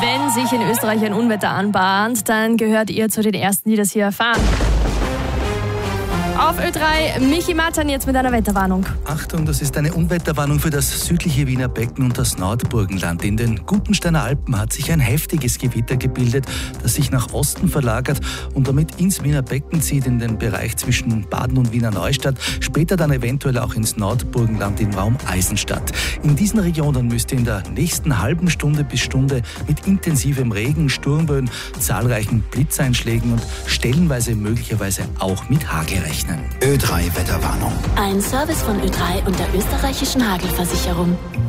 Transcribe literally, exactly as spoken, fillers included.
Wenn sich in Österreich ein Unwetter anbahnt, dann gehört ihr zu den Ersten, die das hier erfahren. Auf Ö drei, Michi Matan jetzt mit einer Wetterwarnung. Achtung, das ist eine Unwetterwarnung für das südliche Wiener Becken und das Nordburgenland. In den Gutensteiner Alpen hat sich ein heftiges Gewitter gebildet, das sich nach Osten verlagert und damit ins Wiener Becken zieht, in den Bereich zwischen Baden und Wiener Neustadt, später dann eventuell auch ins Nordburgenland im Raum Eisenstadt. In diesen Regionen müsst ihr in der nächsten halben Stunde bis Stunde mit intensivem Regen, Sturmböen, zahlreichen Blitzeinschlägen und stellenweise möglicherweise auch mit Hagel rechnen. Ö drei Wetterwarnung. Ein Service von Ö drei und der österreichischen Hagelversicherung.